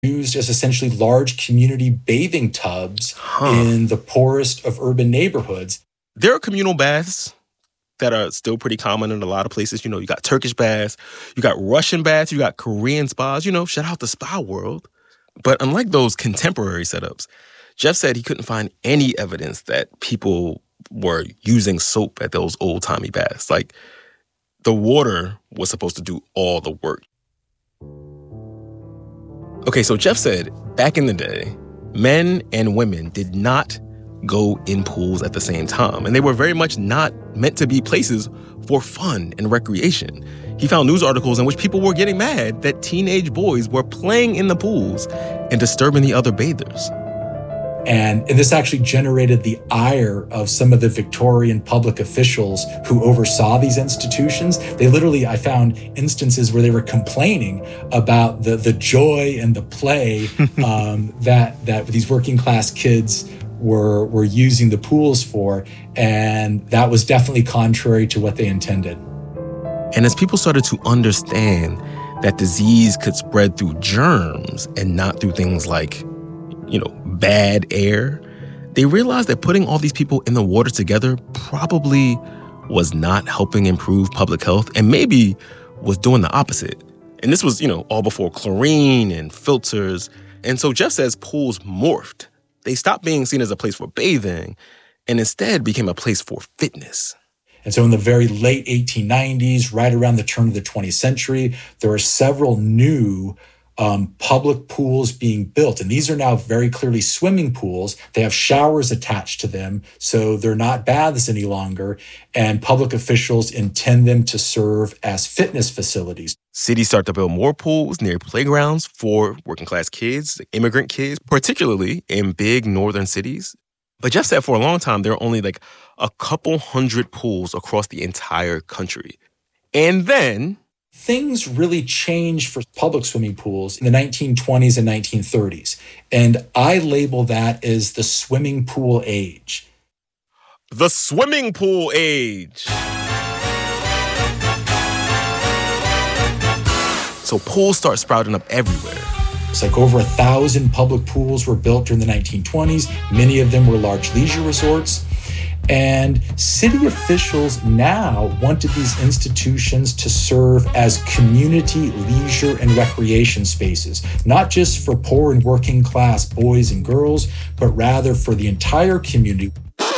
used as essentially large community bathing tubs in the poorest of urban neighborhoods. There are communal baths that are still pretty common in a lot of places. You got Turkish baths, you got Russian baths, you got Korean spas, shout out the spa world. But unlike those contemporary setups, Jeff said he couldn't find any evidence that people were using soap at those old-timey baths. Like, the water was supposed to do all the work. Okay, so Jeff said back in the day, men and women did not go in pools at the same time, and they were very much not meant to be places for fun and recreation. He found news articles in which people were getting mad that teenage boys were playing in the pools and disturbing the other bathers. And this actually generated the ire of some of the Victorian public officials who oversaw these institutions. They literally, I found instances where they were complaining about the joy and the play that these working class kids were using the pools for. And that was definitely contrary to what they intended. And as people started to understand that disease could spread through germs and not through things like, bad air, they realized that putting all these people in the water together probably was not helping improve public health and maybe was doing the opposite. And this was, all before chlorine and filters. And so Jeff says pools morphed. They stopped being seen as a place for bathing and instead became a place for fitness. And so in the very late 1890s, right around the turn of the 20th century, there were several new public pools being built. And these are now very clearly swimming pools. They have showers attached to them, so they're not baths any longer. And public officials intend them to serve as fitness facilities. Cities start to build more pools near playgrounds for working class kids, immigrant kids, particularly in big northern cities. But Jeff said for a long time, there are only like a couple hundred pools across the entire country. And then things really changed for public swimming pools in the 1920s and 1930s. And I label that as the swimming pool age. The swimming pool age. So pools start sprouting up everywhere. It's like over 1,000 public pools were built during the 1920s. Many of them were large leisure resorts. And city officials now wanted these institutions to serve as community leisure and recreation spaces, not just for poor and working class boys and girls, but rather for the entire community.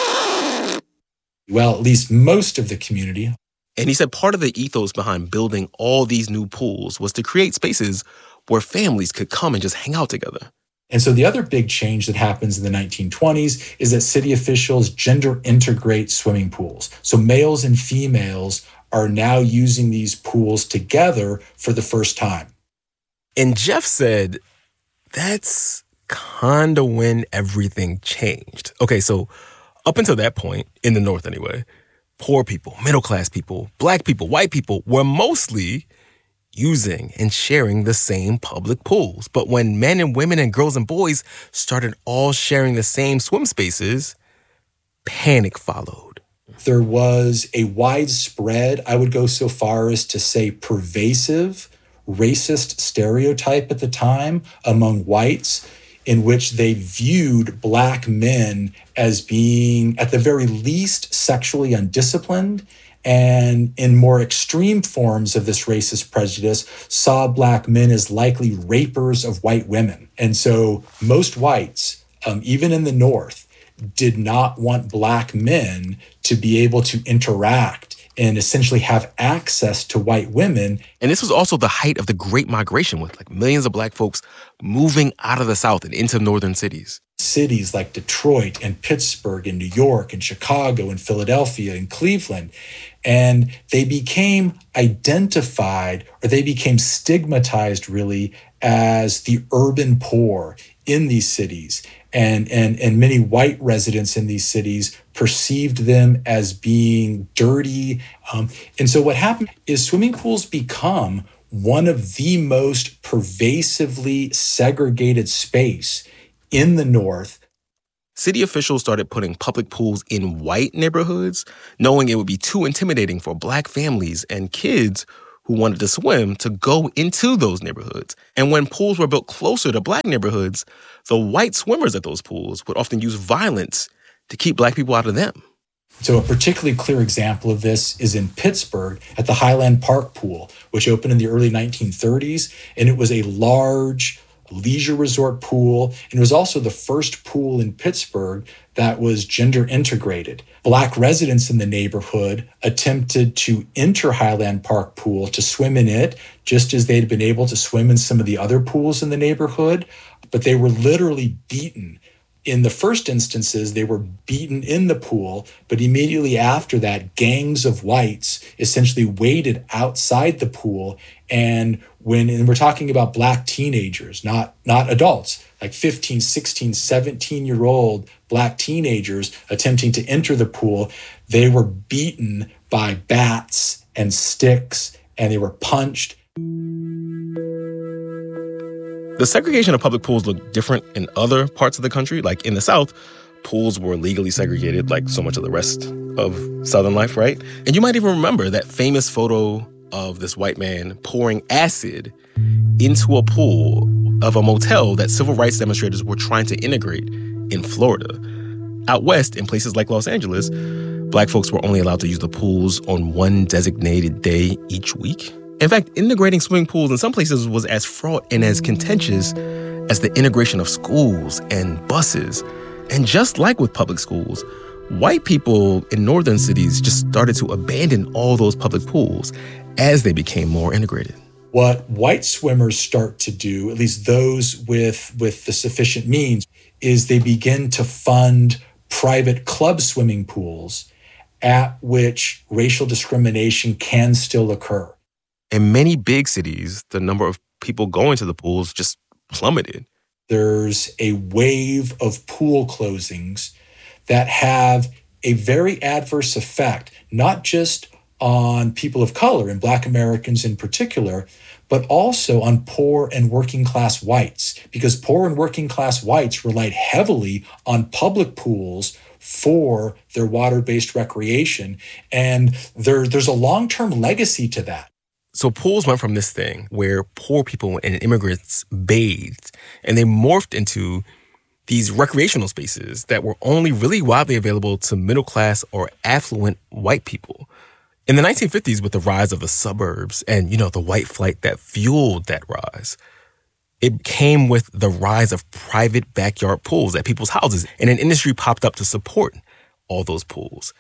Well, at least most of the community. And he said part of the ethos behind building all these new pools was to create spaces where families could come and just hang out together. And so the other big change that happens in the 1920s is that city officials gender integrate swimming pools. So males and females are now using these pools together for the first time. And Jeff said that's kind of when everything changed. Okay, so up until that point, in the North anyway, poor people, middle-class people, Black people, white people were mostly using and sharing the same public pools. But when men and women and girls and boys started all sharing the same swim spaces, panic followed. There was a widespread, I would go so far as to say pervasive, racist stereotype at the time among whites in which they viewed Black men as being, at the very least, sexually undisciplined, and in more extreme forms of this racist prejudice, saw Black men as likely rapers of white women. And so most whites, even in the North, did not want Black men to be able to interact and essentially have access to white women. And this was also the height of the Great Migration, with like millions of Black folks moving out of the South and into northern cities. Cities like Detroit and Pittsburgh and New York and Chicago and Philadelphia and Cleveland. And they became identified, or they became stigmatized really, as the urban poor in these cities. And many white residents in these cities perceived them as being dirty. And so what happened is swimming pools become one of the most pervasively segregated space in the North. City officials started putting public pools in white neighborhoods, knowing it would be too intimidating for Black families and kids who wanted to swim to go into those neighborhoods. And when pools were built closer to Black neighborhoods, the white swimmers at those pools would often use violence to keep Black people out of them. So a particularly clear example of this is in Pittsburgh at the Highland Park Pool, which opened in the early 1930s. And it was a large leisure resort pool. And it was also the first pool in Pittsburgh that was gender integrated. Black residents in the neighborhood attempted to enter Highland Park Pool to swim in it, just as they'd been able to swim in some of the other pools in the neighborhood. But they were literally beaten. In the first instances, they were beaten in the pool, but immediately after that, gangs of whites essentially waited outside the pool. And we're talking about Black teenagers, not adults, like 15, 16, 17-year-old Black teenagers attempting to enter the pool, they were beaten by bats and sticks, and they were punched. The segregation of public pools looked different in other parts of the country. Like in the South, pools were legally segregated like so much of the rest of Southern life, right? And you might even remember that famous photo of this white man pouring acid into a pool of a motel that civil rights demonstrators were trying to integrate in Florida. Out west, in places like Los Angeles, Black folks were only allowed to use the pools on one designated day each week. In fact, integrating swimming pools in some places was as fraught and as contentious as the integration of schools and buses. And just like with public schools, white people in northern cities just started to abandon all those public pools as they became more integrated. What white swimmers start to do, at least those with the sufficient means, is they begin to fund private club swimming pools at which racial discrimination can still occur. In many big cities, the number of people going to the pools just plummeted. There's a wave of pool closings that have a very adverse effect, not just on people of color and Black Americans in particular, but also on poor and working class whites, because poor and working class whites relied heavily on public pools for their water-based recreation. And there's a long-term legacy to that. So pools went from this thing where poor people and immigrants bathed, and they morphed into these recreational spaces that were only really widely available to middle-class or affluent white people. In the 1950s, with the rise of the suburbs and, the white flight that fueled that rise, it came with the rise of private backyard pools at people's houses, and an industry popped up to support all those pools.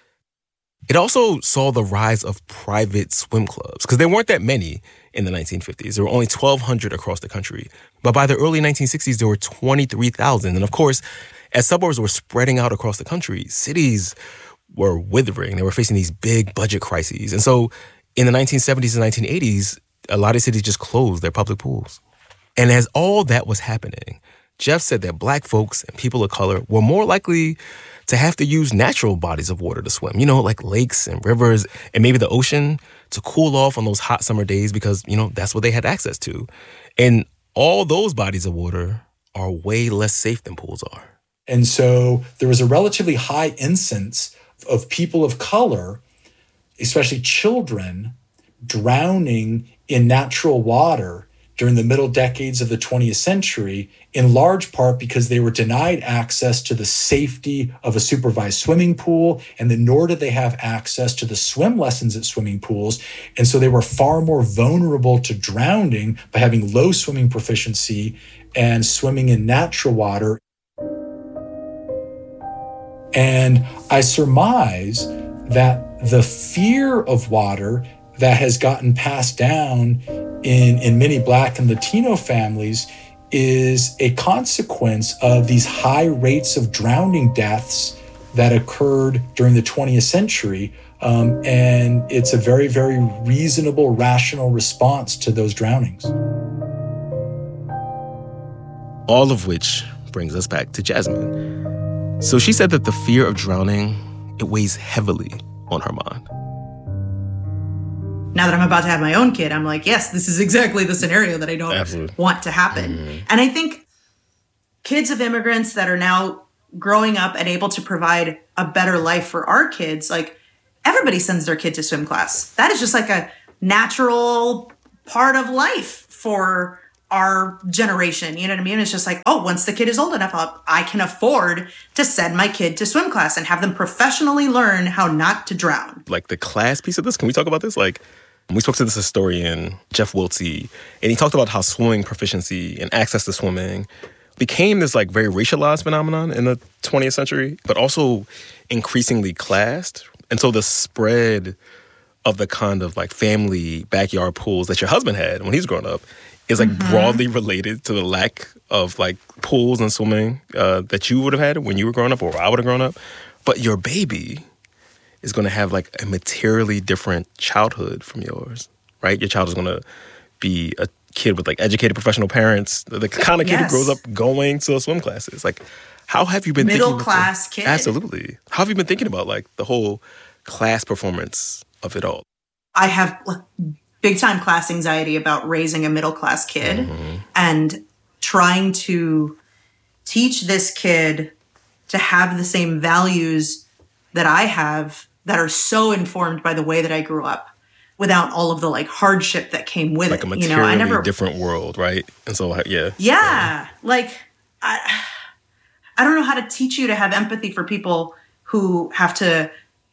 It also saw the rise of private swim clubs, because there weren't that many in the 1950s. There were only 1,200 across the country. But by the early 1960s, there were 23,000. And of course, as suburbs were spreading out across the country, cities were withering. They were facing these big budget crises. And so in the 1970s and 1980s, a lot of cities just closed their public pools. And as all that was happening, Jeff said that Black folks and people of color were more likely to have to use natural bodies of water to swim, like lakes and rivers and maybe the ocean to cool off on those hot summer days because, that's what they had access to. And all those bodies of water are way less safe than pools are. And so there was a relatively high incidence of people of color, especially children, drowning in natural water during the middle decades of the 20th century, in large part because they were denied access to the safety of a supervised swimming pool, and then nor did they have access to the swim lessons at swimming pools. And so they were far more vulnerable to drowning by having low swimming proficiency and swimming in natural water. And I surmise that the fear of water that has gotten passed down in many Black and Latino families is a consequence of these high rates of drowning deaths that occurred during the 20th century. And it's a very, very reasonable, rational response to those drownings. All of which brings us back to Jasmine. So she said that the fear of drowning, it weighs heavily on her mind. Now that I'm about to have my own kid, I'm like, yes, this is exactly the scenario that I don't want to happen. Mm-hmm. And I think kids of immigrants that are now growing up and able to provide a better life for our kids, like everybody sends their kid to swim class. That is just like a natural part of life for our generation. You know what I mean? It's just like, oh, once the kid is old enough, I can afford to send my kid to swim class and have them professionally learn how not to drown. Like the class piece of this, can we talk about this? Like, we spoke to this historian, Jeff Wiltsey, and he talked about how swimming proficiency and access to swimming became this like very racialized phenomenon in the 20th century, but also increasingly classed. And so the spread of the kind of like family backyard pools that your husband had when he was growing up is like broadly related to the lack of like pools and swimming that you would have had when you were growing up or I would have grown up. But your baby is going to have like a materially different childhood from yours, right? Your child is going to be a kid with like educated professional parents, the kind of kid who grows up going to swim classes. Like, how have you been middle class kid? Absolutely. How have you been thinking about like the whole class performance of it all? I have big time class anxiety about raising a middle class kid and trying to teach this kid to have the same values that I have that are so informed by the way that I grew up without all of the like hardship that came with like it. Like a materially different world, right? And so, yeah. Like, I don't know how to teach you to have empathy for people who have to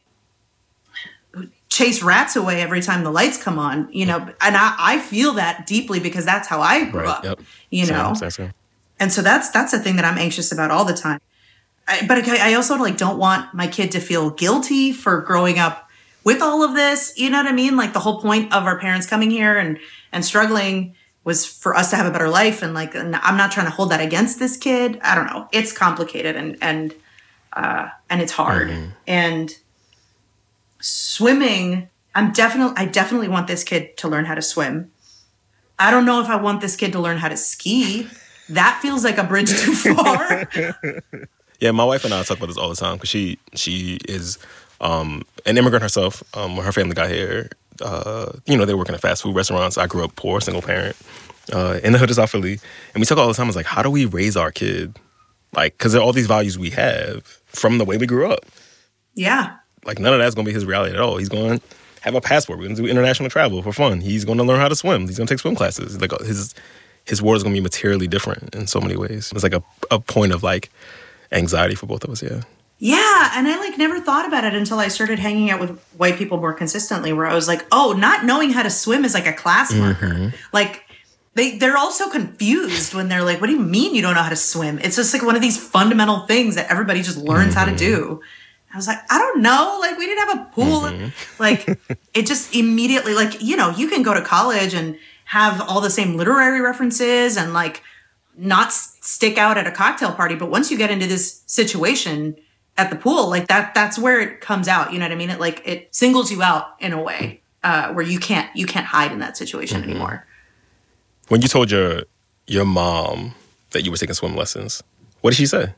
chase rats away every time the lights come on, you know, and I feel that deeply because that's how I grew up, you know? Same. And so that's the thing that I'm anxious about all the time. But I also like don't want my kid to feel guilty for growing up with all of this. You know what I mean? Like the whole point of our parents coming here and struggling was for us to have a better life. And like, I'm not trying to hold that against this kid. I don't know. It's complicated and it's hard. And swimming, I definitely want this kid to learn how to swim. I don't know if I want this kid to learn how to ski. That feels like a bridge too far. Yeah, my wife and I talk about this all the time because she is an immigrant herself. When her family got here, they were working at fast food restaurants. I grew up poor, single parent, in the hood of South Philly. And we talk all the time, it's like, how do we raise our kid? Like, because there are all these values we have from the way we grew up. Yeah. Like, none of that's going to be his reality at all. He's going to have a passport. We're going to do international travel for fun. He's going to learn how to swim. He's going to take swim classes. Like, his world is going to be materially different in so many ways. It's like a point of, like, anxiety for both of us, yeah. Yeah, and I, like, never thought about it until I started hanging out with white people more consistently, where I was like, oh, not knowing how to swim is, like, a class marker. Like, they're also confused when they're like, what do you mean you don't know how to swim? It's just, like, one of these fundamental things that everybody just learns how to do. I was like, I don't know. Like, we didn't have a pool. Like, it just immediately, like, you know, you can go to college and have all the same literary references and, like, not stick out at a cocktail party. But once you get into this situation at the pool, like, that's where it comes out. You know what I mean? It singles you out in a way where you can't hide in that situation anymore. When you told your mom that you were taking swim lessons, what did she say?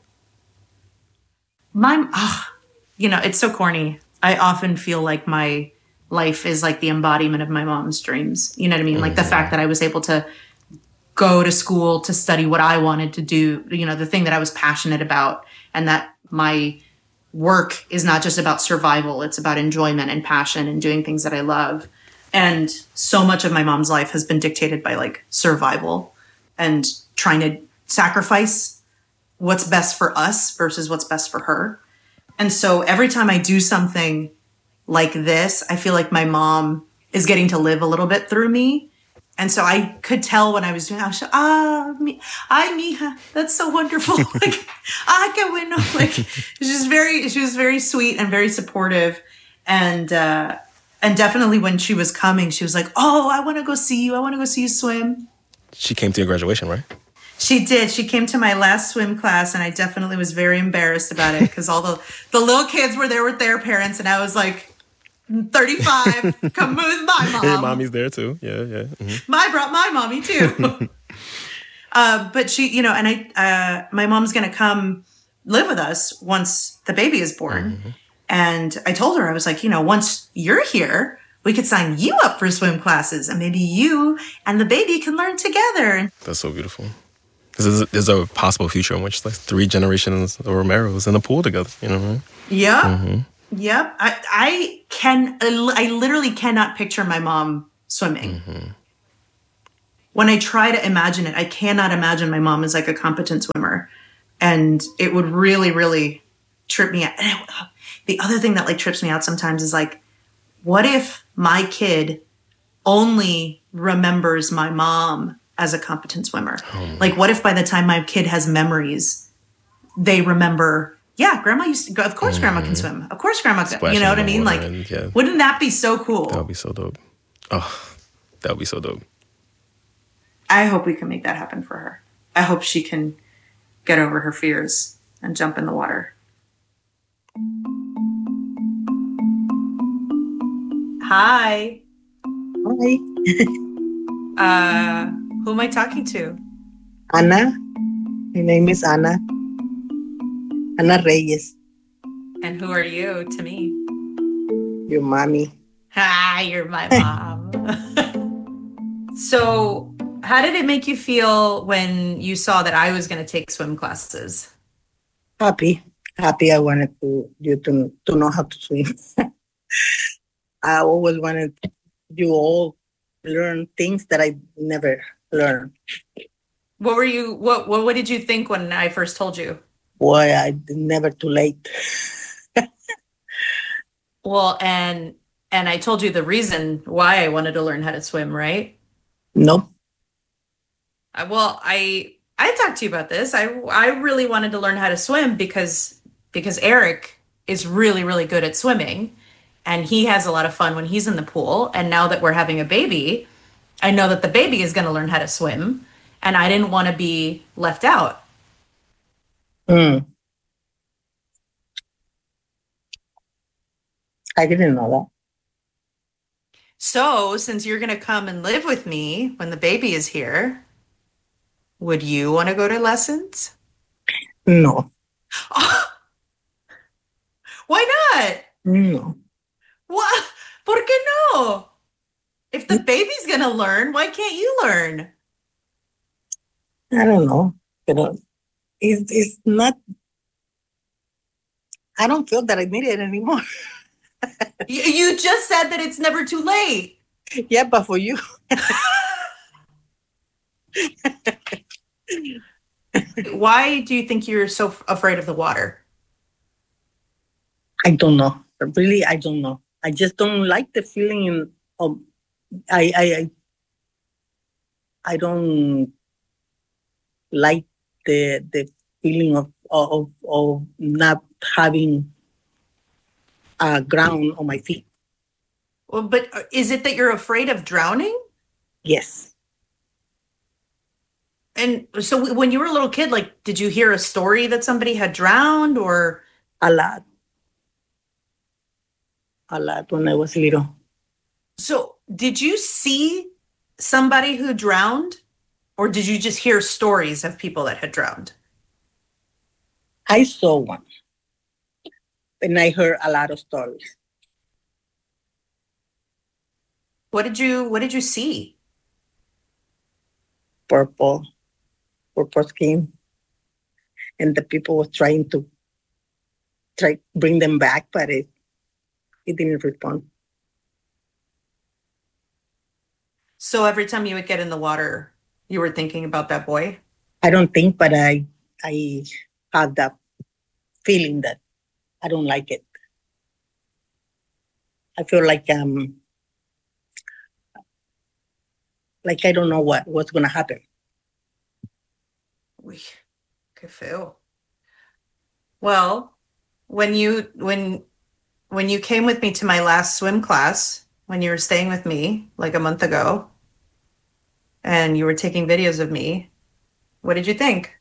You know, it's so corny. I often feel like my life is like the embodiment of my mom's dreams. You know what I mean? Like the fact that I was able to go to school to study what I wanted to do, you know, the thing that I was passionate about, and that my work is not just about survival. It's about enjoyment and passion and doing things that I love. And so much of my mom's life has been dictated by like survival and trying to sacrifice what's best for us versus what's best for her. And so every time I do something like this, I feel like my mom is getting to live a little bit through me. And so I could tell when I was doing it, I was like, mija, that's so wonderful. Like, qué bueno. Like, she was very sweet and very supportive. And definitely when she was coming, she was like, oh, I want to go see you. I want to go see you swim. She came to your graduation, right? She did. She came to my last swim class, and I definitely was very embarrassed about it because all the little kids were there with their parents, and I was like, 35, come with my mom. Hey, mommy's there too. Yeah. I brought my mommy too. But she, you know, and my mom's going to come live with us once the baby is born. And I told her, I was like, you know, once you're here, we could sign you up for swim classes, and maybe you and the baby can learn together. That's so beautiful. There's a possible future in which like 3 generations of Romeros in a pool together, you know, right? Yeah. Yep. I literally cannot picture my mom swimming. When I try to imagine it, I cannot imagine my mom as like a competent swimmer. And it would really, really trip me out. And the other thing that like trips me out sometimes is like, what if my kid only remembers my mom as a competent swimmer? Like, what if by the time my kid has memories, they remember, yeah, grandma used to go, of course grandma can swim. Of course grandma can, you know what I mean? Like, wouldn't that be so cool? That would be so dope. Oh, that would be so dope. I hope we can make that happen for her. I hope she can get over her fears and jump in the water. Hi. Hi. Who am I talking to? Ana. My name is Ana. Ana Reyes. And who are you to me? Your mommy. Hi, you're my mom. So, how did it make you feel when you saw that I was going to take swim classes? Happy. I wanted you to know how to swim. I always wanted you all learn things that I never learned. What did you think when I first told you? Boy, I never too late. Well, and I told you the reason why I wanted to learn how to swim, right? Nope. Well, I talked to you about this. I really wanted to learn how to swim because Eric is really, really good at swimming, and he has a lot of fun when he's in the pool. And now that we're having a baby, I know that the baby is going to learn how to swim, and I didn't want to be left out. I didn't know that. So, since you're going to come and live with me when the baby is here, would you want to go to lessons? No. Oh, why not? No. What? ¿Por qué no? If the baby's going to learn, why can't you learn? I don't know. But it's not. I don't feel that I need it anymore. You just said that it's never too late. Yeah, but for you. Why do you think you're so afraid of the water? I don't know. Really, I don't know. I just don't like the feeling of. I don't like the feeling of not having a ground on my feet. Well, but is it that you're afraid of drowning? Yes. And so when you were a little kid, like, did you hear a story that somebody had drowned or? A lot when I was little. So did you see somebody who drowned, or did you just hear stories of people that had drowned? I saw one. And I heard a lot of stories. What did you see? Purple skin. And the people were trying to bring them back, but it didn't respond. So every time you would get in the water, you were thinking about that boy? I don't think, but I have that feeling that I don't like it. I feel like I don't know what's gonna happen. Uy, qué feo. Well, when you came with me to my last swim class, when you were staying with me like a month ago, and you were taking videos of me, what did you think?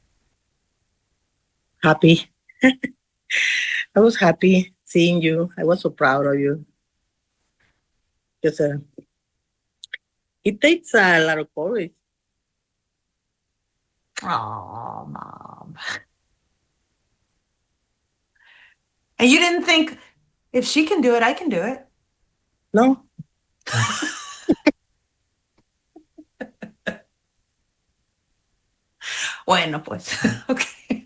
Happy. I was happy seeing you. I was so proud of you. Just it takes a lot of courage. Oh, Mom. And you didn't think, if she can do it, I can do it? No. Bueno, pues. Okay.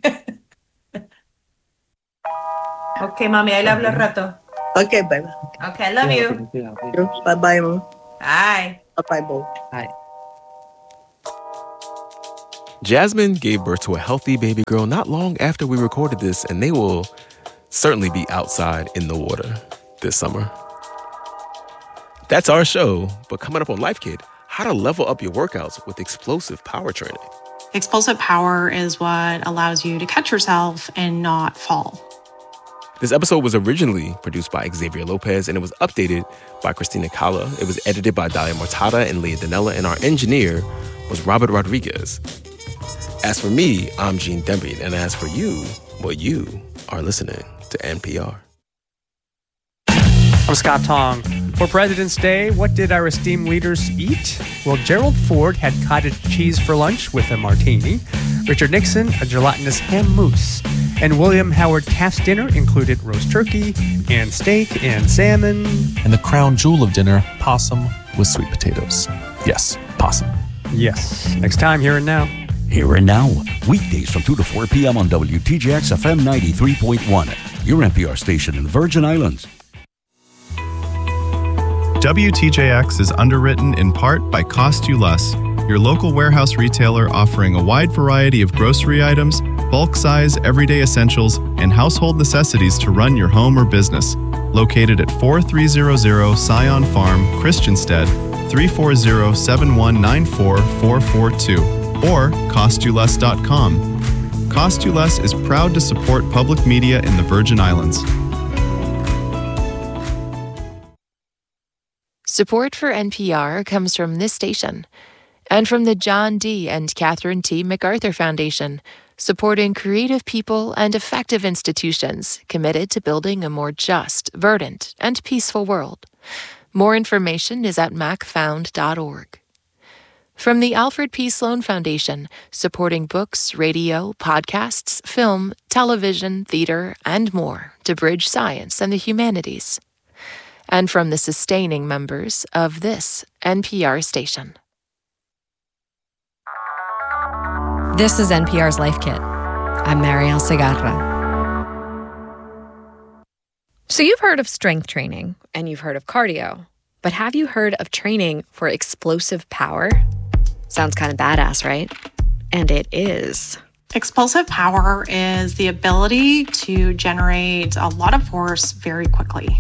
Okay, mami, ahí le hablo al rato. Okay, bye. Okay, I love you. Bye-bye, Mom. Bye. Bye, both. Bye. Jasmine gave birth to a healthy baby girl not long after we recorded this, and they will certainly be outside in the water this summer. That's our show, but coming up on Life Kit, how to level up your workouts with explosive power training. Explosive power is what allows you to catch yourself and not fall. This episode was originally produced by Xavier Lopez, and it was updated by Christina Cala. It was edited by Dalia Mortada and Leah Danella, and our engineer was Robert Rodriguez. As for me, I'm Gene Demby, and as for you, well, you are listening to NPR. I'm Scott Tong. For President's Day, what did our esteemed leaders eat? Well, Gerald Ford had cottage cheese for lunch with a martini, Richard Nixon a gelatinous ham mousse, and William Howard Taft's dinner included roast turkey and steak and salmon. And the crown jewel of dinner, possum with sweet potatoes. Yes, possum. Yes. Next time, Here and Now. Here and Now, weekdays from 2 to 4 p.m. on WTJX FM 93.1, your NPR station in the Virgin Islands. WTJX is underwritten in part by Cost You Less, your local warehouse retailer offering a wide variety of grocery items, bulk size, everyday essentials, and household necessities to run your home or business. Located at 4300 Scion Farm, Christiansted, 340-7194442, or CostYouLess.com. Cost You Less is proud to support public media in the Virgin Islands. Support for NPR comes from this station and from the John D. and Catherine T. MacArthur Foundation, supporting creative people and effective institutions committed to building a more just, verdant, and peaceful world. More information is at macfound.org. From the Alfred P. Sloan Foundation, supporting books, radio, podcasts, film, television, theater, and more to bridge science and the humanities. And from the sustaining members of this NPR station. This is NPR's Life Kit. I'm Mariel Segarra. So you've heard of strength training, and you've heard of cardio, but have you heard of training for explosive power? Sounds kind of badass, right? And it is. Explosive power is the ability to generate a lot of force very quickly.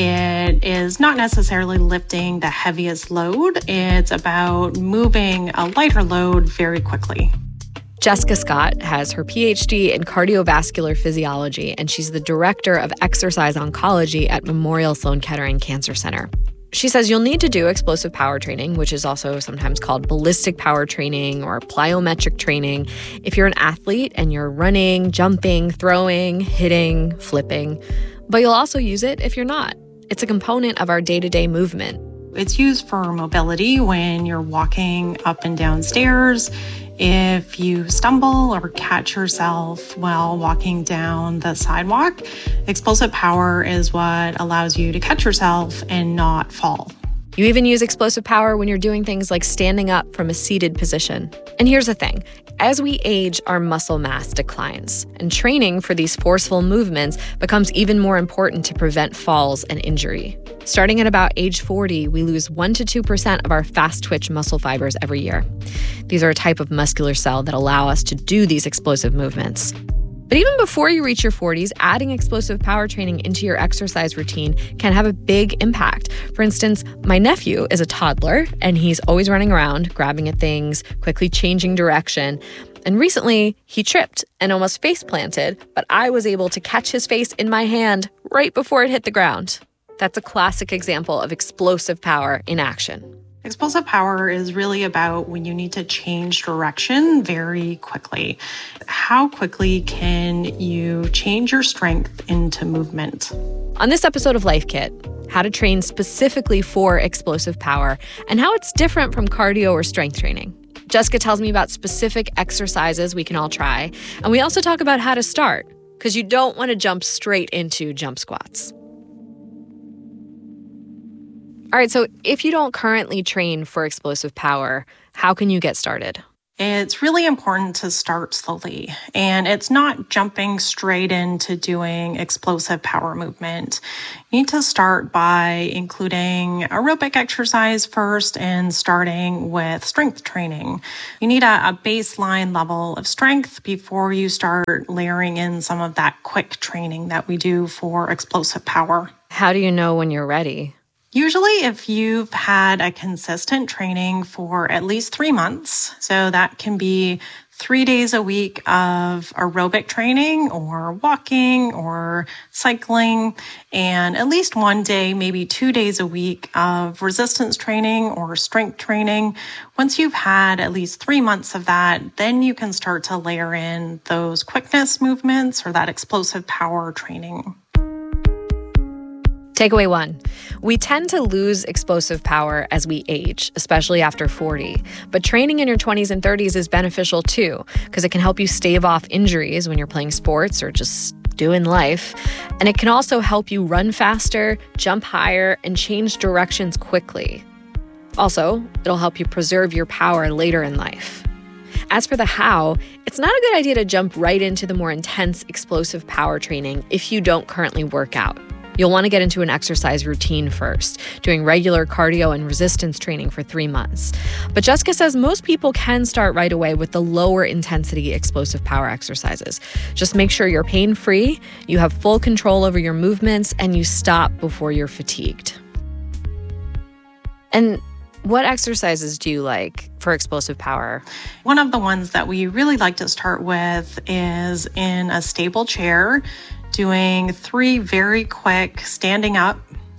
It is not necessarily lifting the heaviest load. It's about moving a lighter load very quickly. Jessica Scott has her PhD in cardiovascular physiology, and she's the director of exercise oncology at Memorial Sloan Kettering Cancer Center. She says you'll need to do explosive power training, which is also sometimes called ballistic power training or plyometric training, if you're an athlete and you're running, jumping, throwing, hitting, flipping. But you'll also use it if you're not. It's a component of our day-to-day movement. It's used for mobility when you're walking up and down stairs, if you stumble or catch yourself while walking down the sidewalk. Explosive power is what allows you to catch yourself and not fall. You even use explosive power when you're doing things like standing up from a seated position. And here's the thing. As we age, our muscle mass declines, and training for these forceful movements becomes even more important to prevent falls and injury. Starting at about age 40, we lose 1% to 2% of our fast-twitch muscle fibers every year. These are a type of muscular cell that allow us to do these explosive movements. But even before you reach your 40s, adding explosive power training into your exercise routine can have a big impact. For instance, my nephew is a toddler, and he's always running around, grabbing at things, quickly changing direction. And recently, he tripped and almost face planted, but I was able to catch his face in my hand right before it hit the ground. That's a classic example of explosive power in action. Explosive power is really about when you need to change direction very quickly. How quickly can you change your strength into movement? On this episode of Life Kit, how to train specifically for explosive power and how it's different from cardio or strength training. Jessica tells me about specific exercises we can all try, and we also talk about how to start, because you don't want to jump straight into jump squats. All right, so if you don't currently train for explosive power, how can you get started? It's really important to start slowly, and it's not jumping straight into doing explosive power movement. You need to start by including aerobic exercise first and starting with strength training. You need a baseline level of strength before you start layering in some of that quick training that we do for explosive power. How do you know when you're ready? Usually, if you've had a consistent training for at least 3 months, so that can be 3 days a week of aerobic training or walking or cycling, and at least 1 day, maybe 2 days a week of resistance training or strength training. Once you've had at least 3 months of that, then you can start to layer in those quickness movements or that explosive power training. Takeaway 1. We tend to lose explosive power as we age, especially after 40. But training in your 20s and 30s is beneficial too, because it can help you stave off injuries when you're playing sports or just doing life. And it can also help you run faster, jump higher, and change directions quickly. Also, it'll help you preserve your power later in life. As for the how, it's not a good idea to jump right into the more intense explosive power training if you don't currently work out. You'll want to get into an exercise routine first, doing regular cardio and resistance training for 3 months. But Jessica says most people can start right away with the lower intensity explosive power exercises. Just make sure you're pain-free, you have full control over your movements, and you stop before you're fatigued. And what exercises do you like for explosive power? One of the ones that we really like to start with is in a stable chair, doing 3 very quick standing up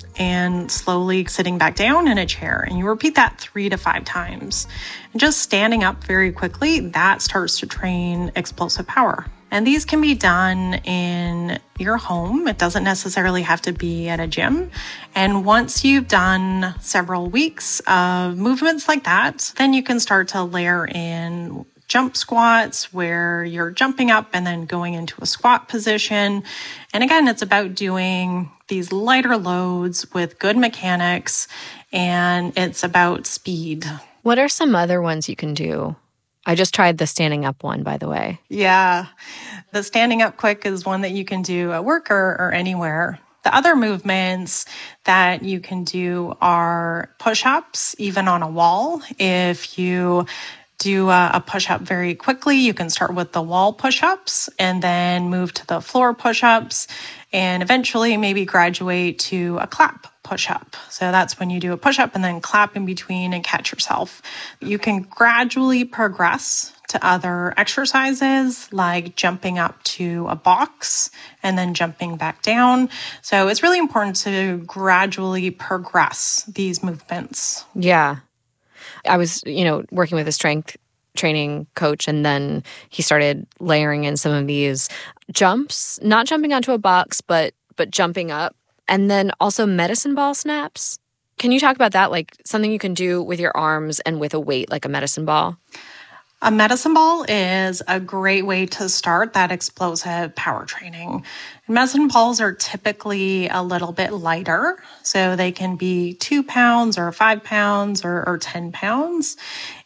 and slowly sitting back down in a chair. And you repeat that 3 to 5 times. And just standing up very quickly, that starts to train explosive power. And these can be done in your home. It doesn't necessarily have to be at a gym. And once you've done several weeks of movements like that, then you can start to layer in jump squats where you're jumping up and then going into a squat position. And again, it's about doing these lighter loads with good mechanics, and it's about speed. What are some other ones you can do? I just tried the standing up one, by the way. Yeah, the standing up quick is one that you can do at work or anywhere. The other movements that you can do are push-ups, even on a wall. If you do a push-up very quickly, you can start with the wall push-ups and then move to the floor push-ups and eventually maybe graduate to a clap push-up. So that's when you do a push-up and then clap in between and catch yourself. You can gradually progress to other exercises like jumping up to a box and then jumping back down. So it's really important to gradually progress these movements. Yeah. I was, working with a strength training coach, and then he started layering in some of these jumps, not jumping onto a box, but jumping up, and then also medicine ball snaps. Can you talk about that? Like something you can do with your arms and with a weight, like a medicine ball? A medicine ball is a great way to start that explosive power training. Medicine balls are typically a little bit lighter, so they can be 2 pounds or 5 pounds or 10 pounds.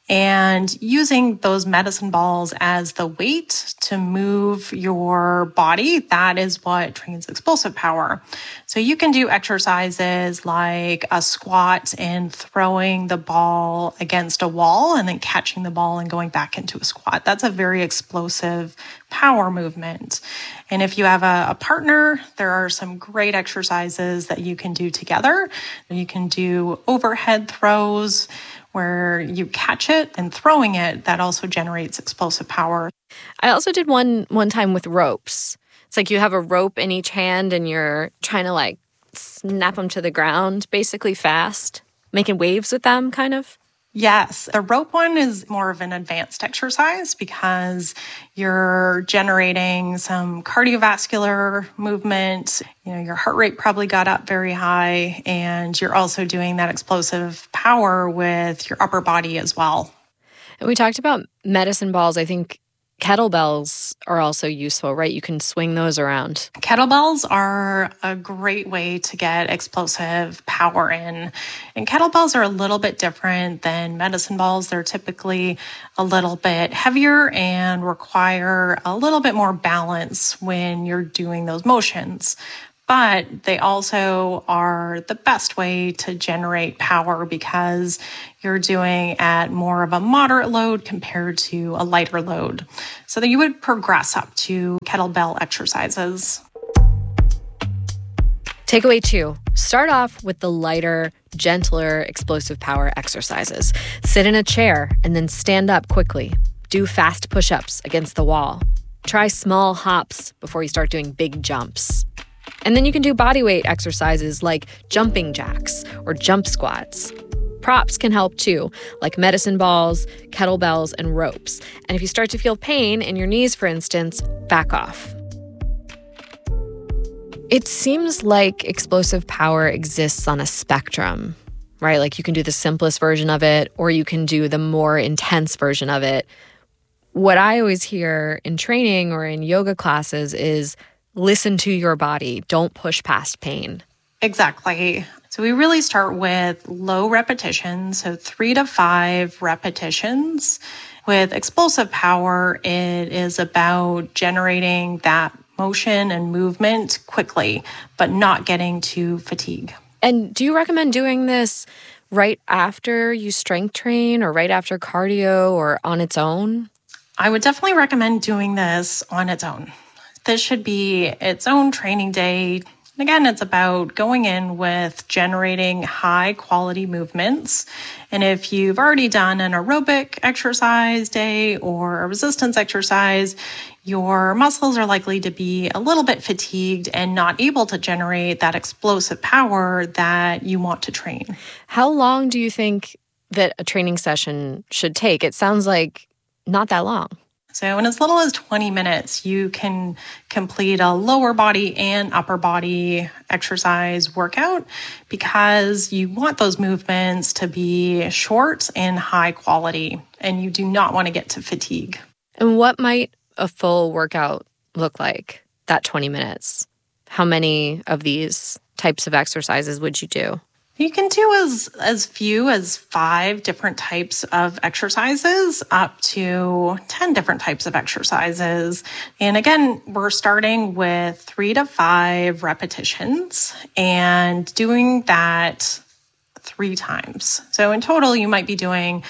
And using those medicine balls as the weight to move your body, that is what trains explosive power. So you can do exercises like a squat and throwing the ball against a wall and then catching the ball and going back into a squat. That's a very explosive power movement. And if you have a partner, there are some great exercises that you can do together. You can do overhead throws, where you catch it and throwing it, that also generates explosive power. I also did one time with ropes. It's like you have a rope in each hand and you're trying to snap them to the ground basically fast, making waves with them kind of. Yes, the rope one is more of an advanced exercise because you're generating some cardiovascular movement. Your heart rate probably got up very high, and you're also doing that explosive power with your upper body as well. And we talked about medicine balls. I think kettlebells are also useful, right? You can swing those around. Kettlebells are a great way to get explosive power in. And kettlebells are a little bit different than medicine balls. They're typically a little bit heavier and require a little bit more balance when you're doing those motions. But they also are the best way to generate power because you're doing at more of a moderate load compared to a lighter load. So that you would progress up to kettlebell exercises. Takeaway 2, start off with the lighter, gentler, explosive power exercises. Sit in a chair and then stand up quickly. Do fast push-ups against the wall. Try small hops before you start doing big jumps. And then you can do bodyweight exercises like jumping jacks or jump squats. Props can help too, like medicine balls, kettlebells, and ropes. And if you start to feel pain in your knees, for instance, back off. It seems like explosive power exists on a spectrum, right? Like you can do the simplest version of it, or you can do the more intense version of it. What I always hear in training or in yoga classes is listen to your body. Don't push past pain. Exactly. So we really start with low repetitions, so 3 to 5 repetitions. With explosive power, it is about generating that motion and movement quickly, but not getting to fatigue. And do you recommend doing this right after you strength train or right after cardio or on its own? I would definitely recommend doing this on its own. This should be its own training day. Again, it's about going in with generating high quality movements. And if you've already done an aerobic exercise day or a resistance exercise, your muscles are likely to be a little bit fatigued and not able to generate that explosive power that you want to train. How long do you think that a training session should take? It sounds like not that long. So in as little as 20 minutes, you can complete a lower body and upper body exercise workout because you want those movements to be short and high quality, and you do not want to get to fatigue. And what might a full workout look like, that 20 minutes? How many of these types of exercises would you do? You can do as few as 5 different types of exercises up to 10 different types of exercises. And again, we're starting with 3 to 5 repetitions and doing that 3 times. So in total, you might be doing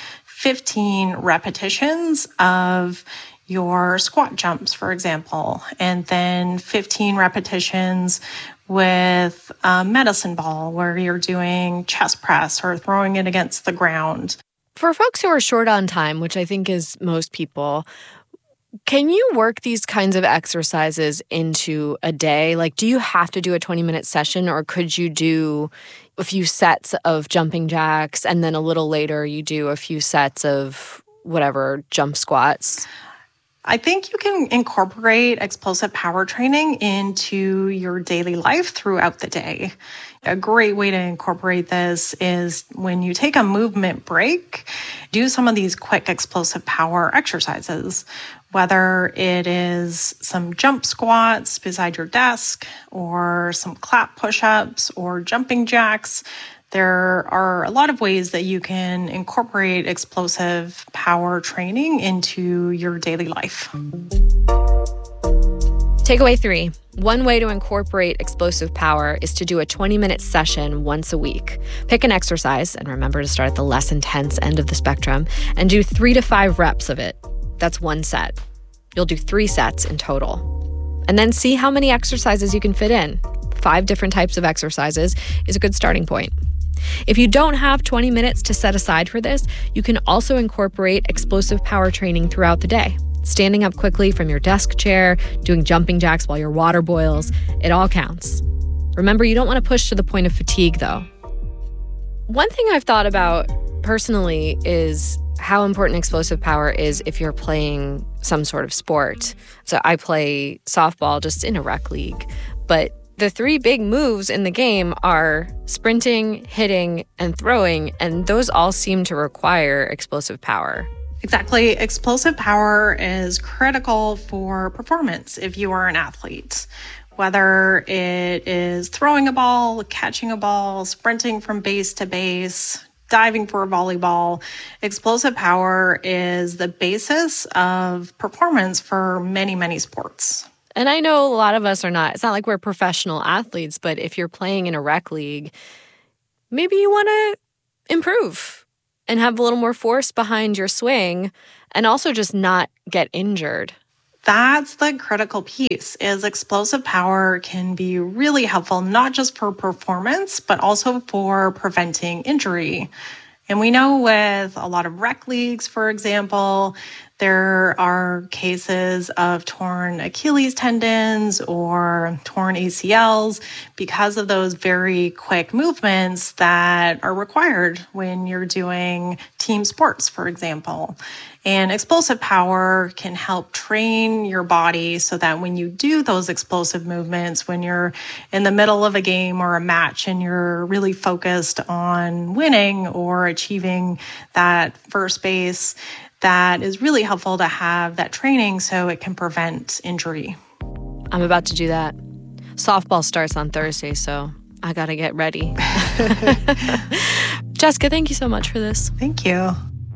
15 repetitions of your squat jumps, for example, and then 15 repetitions with a medicine ball where you're doing chest press or throwing it against the ground. For folks who are short on time, which I think is most people, can you work these kinds of exercises into a day? Like, do you have to do a 20-minute session, or could you do a few sets of jumping jacks and then a little later you do a few sets of whatever, jump squats? I think you can incorporate explosive power training into your daily life throughout the day. A great way to incorporate this is when you take a movement break, do some of these quick explosive power exercises, whether it is some jump squats beside your desk or some clap push-ups or jumping jacks. There are a lot of ways that you can incorporate explosive power training into your daily life. Takeaway 3. One way to incorporate explosive power is to do a 20-minute session once a week. Pick an exercise, and remember to start at the less intense end of the spectrum, and do 3 to 5 reps of it. That's 1 set. You'll do 3 sets in total. And then see how many exercises you can fit in. 5 different types of exercises is a good starting point. If you don't have 20 minutes to set aside for this, you can also incorporate explosive power training throughout the day. Standing up quickly from your desk chair, doing jumping jacks while your water boils, it all counts. Remember, you don't want to push to the point of fatigue, though. One thing I've thought about personally is how important explosive power is if you're playing some sort of sport. So I play softball just in a rec league, but the 3 big moves in the game are sprinting, hitting, and throwing, and those all seem to require explosive power. Exactly. Explosive power is critical for performance if you are an athlete. Whether it is throwing a ball, catching a ball, sprinting from base to base, diving for a volleyball, explosive power is the basis of performance for many, many sports. And I know a lot of us are not, it's not like we're professional athletes, but if you're playing in a rec league, maybe you want to improve and have a little more force behind your swing and also just not get injured. That's the critical piece, is explosive power can be really helpful, not just for performance, but also for preventing injury. And we know with a lot of rec leagues, for example, there are cases of torn Achilles tendons or torn ACLs because of those very quick movements that are required when you're doing team sports, for example. And explosive power can help train your body so that when you do those explosive movements, when you're in the middle of a game or a match and you're really focused on winning or achieving that first base, that is really helpful to have that training so it can prevent injury. I'm about to do that. Softball starts on Thursday, so I got to get ready. Jessica, thank you so much for this. Thank you.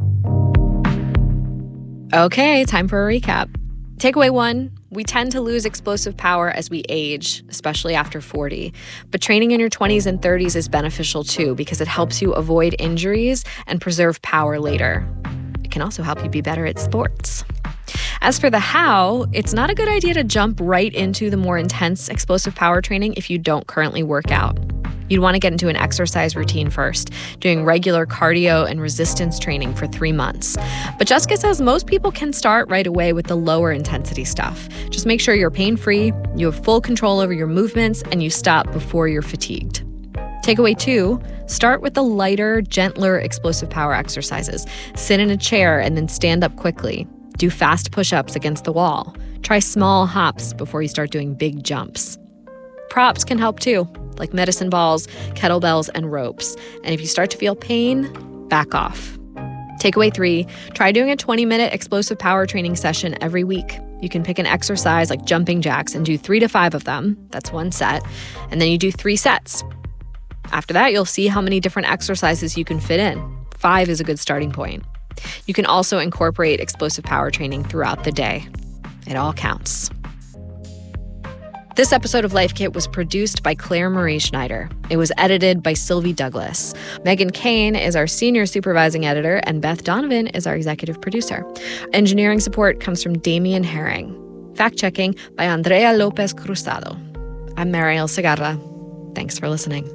Okay, time for a recap. Takeaway 1, we tend to lose explosive power as we age, especially after 40. But training in your 20s and 30s is beneficial too because it helps you avoid injuries and preserve power later. It can also help you be better at sports. As for the how, it's not a good idea to jump right into the more intense explosive power training if you don't currently work out. You'd want to get into an exercise routine first, doing regular cardio and resistance training for 3 months. But Jessica says most people can start right away with the lower intensity stuff. Just make sure you're pain-free, you have full control over your movements, and you stop before you're fatigued. Takeaway 2, start with the lighter, gentler explosive power exercises. Sit in a chair and then stand up quickly. Do fast push-ups against the wall. Try small hops before you start doing big jumps. Props can help too, like medicine balls, kettlebells, and ropes. And if you start to feel pain, back off. Takeaway 3, try doing a 20-minute explosive power training session every week. You can pick an exercise like jumping jacks and do 3 to 5 of them. That's 1 set. And then you do 3 sets. After that, you'll see how many different exercises you can fit in. 5 is a good starting point. You can also incorporate explosive power training throughout the day. It all counts. This episode of Life Kit was produced by Claire Marie Schneider. It was edited by Sylvie Douglas. Megan Kane is our senior supervising editor, and Beth Donovan is our executive producer. Engineering support comes from Damian Herring. Fact-checking by Andrea Lopez Cruzado. I'm Mariel Segarra. Thanks for listening.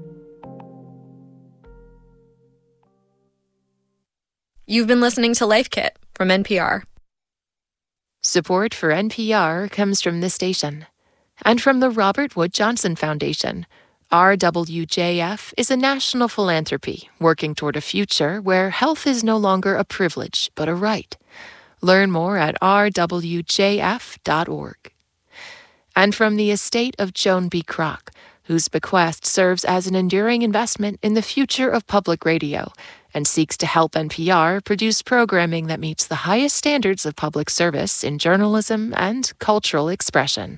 You've been listening to Life Kit from NPR. Support for NPR comes from this station and from the Robert Wood Johnson Foundation. RWJF is a national philanthropy working toward a future where health is no longer a privilege but a right. Learn more at rwjf.org. And from the estate of Joan B. Kroc, whose bequest serves as an enduring investment in the future of public radio and seeks to help NPR produce programming that meets the highest standards of public service in journalism and cultural expression.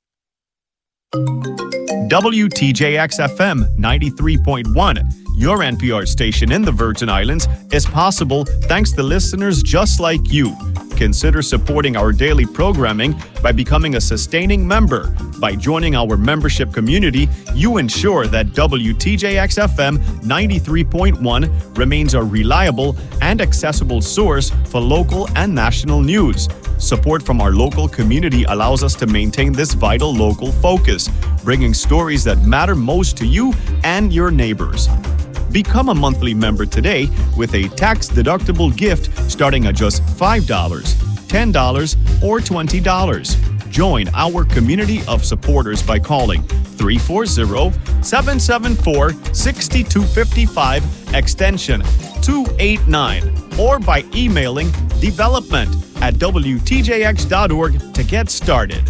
WTJX-FM 93.1, your NPR station in the Virgin Islands, is possible thanks to listeners just like you. Consider supporting our daily programming by becoming a sustaining member. By joining our membership community, you ensure that WTJX-FM 93.1 remains a reliable and accessible source for local and national news. Support from our local community allows us to maintain this vital local focus, bringing stories that matter most to you and your neighbors. Become a monthly member today with a tax-deductible gift starting at just $5, $10, or $20. Join our community of supporters by calling 340-774-6255 extension 289 or by emailing development@wtjx.org to get started.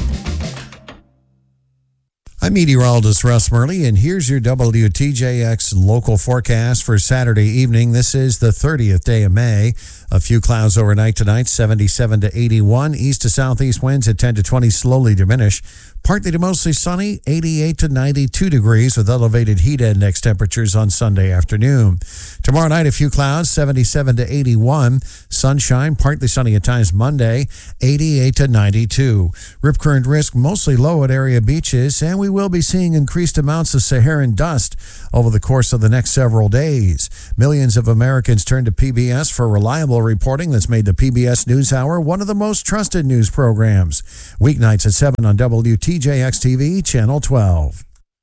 I'm meteorologist Russ Murley, and here's your WTJX local forecast for Saturday evening. This is the 30th day of May. A few clouds overnight tonight, 77 to 81. East to southeast winds at 10 to 20 slowly diminish. Partly to mostly sunny, 88 to 92 degrees with elevated heat index temperatures on Sunday afternoon. Tomorrow night, a few clouds, 77 to 81. Sunshine, partly sunny at times Monday, 88 to 92. Rip current risk mostly low at area beaches, and we will be seeing increased amounts of Saharan dust over the course of the next several days. Millions of Americans turn to PBS for reliable reporting that's made the PBS NewsHour one of the most trusted news programs. Weeknights at 7 on WTJX-TV, Channel 12.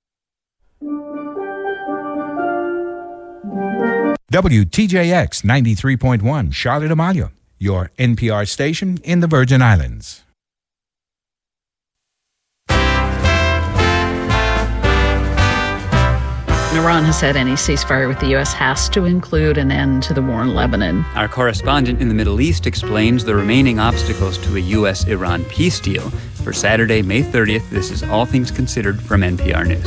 WTJX 93.1, Charlotte Amalia, your NPR station in the Virgin Islands. Iran has said any ceasefire with the U.S. has to include an end to the war in Lebanon. Our correspondent in the Middle East explains the remaining obstacles to a U.S.-Iran peace deal. For Saturday, May 30th, this is All Things Considered from NPR News.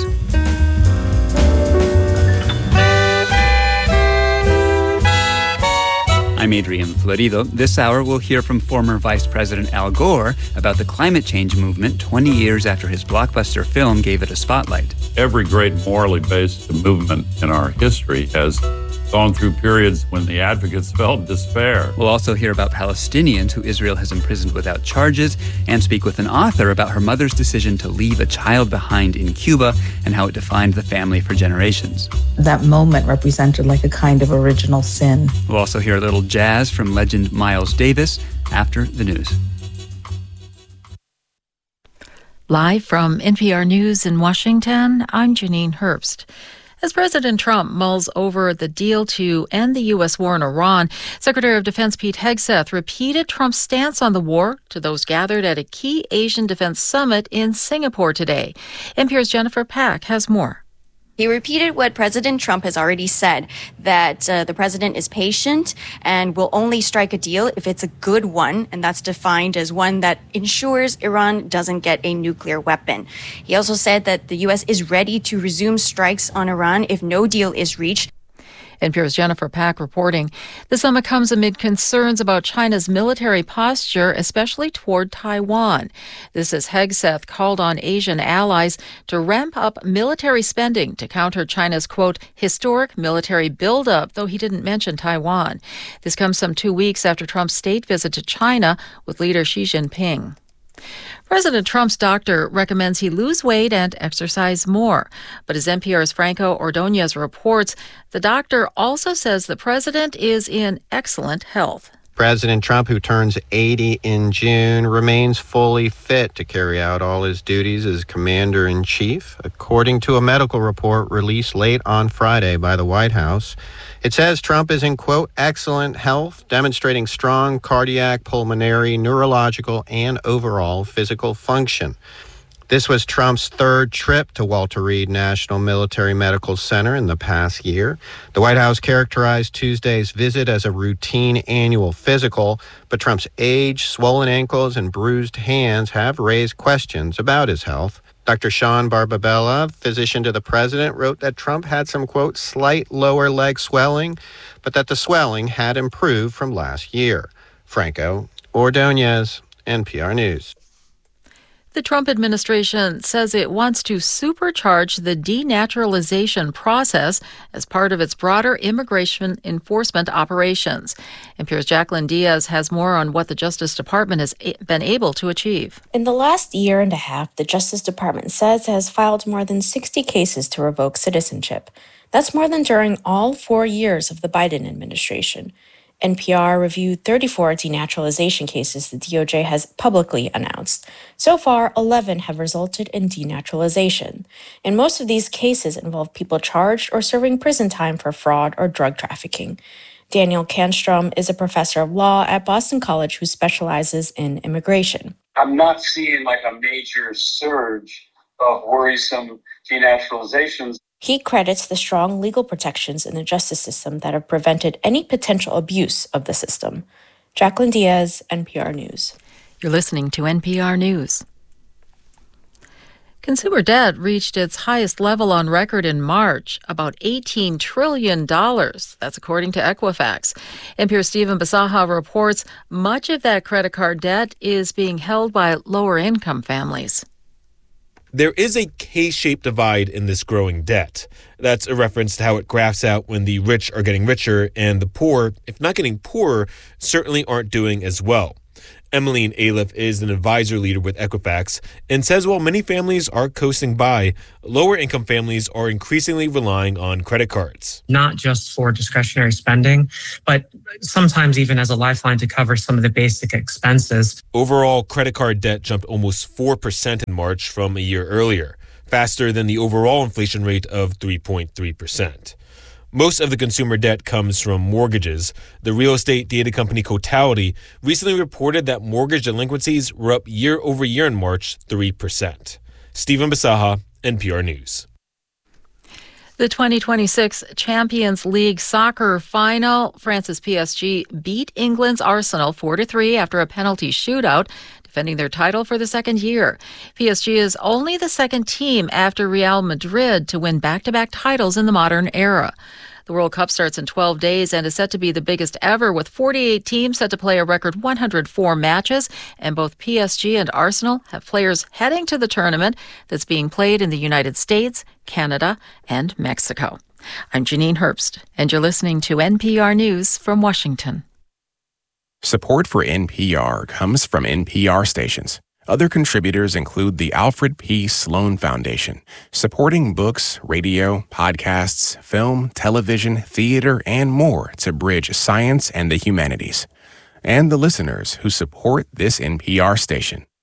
I'm Adrian Florido. This hour, we'll hear from former Vice President Al Gore about the climate change movement 20 years after his blockbuster film gave it a spotlight. Every great morally based movement in our history has gone through periods when the advocates felt despair. We'll also hear about Palestinians who Israel has imprisoned without charges and speak with an author about her mother's decision to leave a child behind in Cuba and how it defined the family for generations. That moment represented like a kind of original sin. We'll also hear a little jazz from legend Miles Davis after the news. Live from NPR News in Washington, I'm Janine Herbst. As President Trump mulls over the deal to end the U.S. war in Iran, Secretary of Defense Pete Hegseth repeated Trump's stance on the war to those gathered at a key Asian defense summit in Singapore today. NPR's Jennifer Pack has more. He repeated what President Trump has already said, that the president is patient and will only strike a deal if it's a good one, and that's defined as one that ensures Iran doesn't get a nuclear weapon. He also said that the U.S. is ready to resume strikes on Iran if no deal is reached. NPR's Jennifer Pack reporting. The summit comes amid concerns about China's military posture, especially toward Taiwan. This as Hegseth called on Asian allies to ramp up military spending to counter China's, quote, historic military buildup, though he didn't mention Taiwan. This comes some 2 weeks after Trump's state visit to China with leader Xi Jinping. President Trump's doctor recommends he lose weight and exercise more. But as NPR's Franco Ordonez reports, the doctor also says the president is in excellent health. President Trump, who turns 80 in June, remains fully fit to carry out all his duties as commander-in-chief, according to a medical report released late on Friday by the White House. It says Trump is in, quote, excellent health, demonstrating strong cardiac, pulmonary, neurological, and overall physical function. This was Trump's third trip to Walter Reed National Military Medical Center in the past year. The White House characterized Tuesday's visit as a routine annual physical, but Trump's age, swollen ankles, and bruised hands have raised questions about his health. Dr. Sean Barbabella, physician to the president, wrote that Trump had some, quote, slight lower leg swelling, but that the swelling had improved from last year. Franco Ordonez, NPR News. The Trump administration says it wants to supercharge the denaturalization process as part of its broader immigration enforcement operations. NPR's Jacqueline Diaz has more on what the Justice Department has been able to achieve. In the last year and a half, the Justice Department says it has filed more than 60 cases to revoke citizenship. That's more than during all 4 years of the Biden administration. NPR reviewed 34 denaturalization cases the DOJ has publicly announced. So far, 11 have resulted in denaturalization. And most of these cases involve people charged or serving prison time for fraud or drug trafficking. Daniel Canstrom is a professor of law at Boston College who specializes in immigration. I'm not seeing like a major surge of worrisome denaturalizations. He credits the strong legal protections in the justice system that have prevented any potential abuse of the system. Jacqueline Diaz, NPR News. You're listening to NPR News. Consumer debt reached its highest level on record in March, about $18 trillion. That's according to Equifax. NPR's Stephen Basaha reports much of that credit card debt is being held by lower-income families. There is a K-shaped divide in this growing debt. That's a reference to how it graphs out when the rich are getting richer and the poor, if not getting poorer, certainly aren't doing as well. Emmeline Aliff is an advisor leader with Equifax and says while many families are coasting by, lower-income families are increasingly relying on credit cards. Not just for discretionary spending, but sometimes even as a lifeline to cover some of the basic expenses. Overall, credit card debt jumped almost 4% in March from a year earlier, faster than the overall inflation rate of 3.3%. Most of the consumer debt comes from mortgages. The real estate data company Cotality recently reported that mortgage delinquencies were up year over year in March, 3%. Stephen Basaha, NPR News. The 2026 Champions League soccer final, France's PSG beat England's Arsenal 4-3 after a penalty shootout, defending their title for the second year. PSG is only the second team after Real Madrid to win back-to-back titles in the modern era. The World Cup starts in 12 days and is set to be the biggest ever, with 48 teams set to play a record 104 matches. And both PSG and Arsenal have players heading to the tournament that's being played in the United States, Canada, and Mexico. I'm Janine Herbst, and you're listening to NPR News from Washington. Support for NPR comes from NPR stations. Other contributors include the Alfred P. Sloan Foundation, supporting books, radio, podcasts, film, television, theater, and more to bridge science and the humanities. And the listeners who support this NPR station.